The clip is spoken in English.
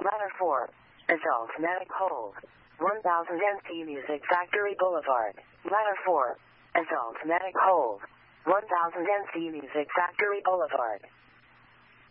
Letter 4. Adult Medic Hold. 1000 NC Music Factory Boulevard. Letter 4. Adult Medic Hold. 1000 NC Music Factory Boulevard.